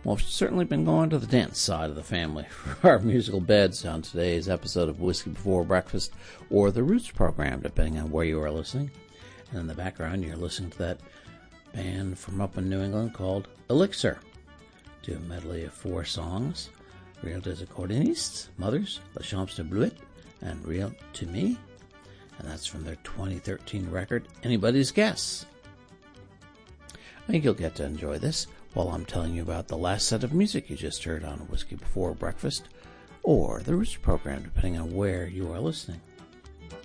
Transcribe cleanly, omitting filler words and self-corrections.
Well, we've certainly been going to the dance side of the family for our musical beds on today's episode of Whiskey Before Breakfast or the Roots program, depending on where you are listening. And in the background, you're listening to that band from up in New England called Elixir. Do a medley of 4 songs: Real des Accordionists, Mothers, La Champs de Bleuette, and Real to Me. And that's from their 2013 record, Anybody's Guess. I think you'll get to enjoy this while I'm telling you about the last set of music you just heard on Whiskey Before Breakfast or the Roots program, depending on where you are listening.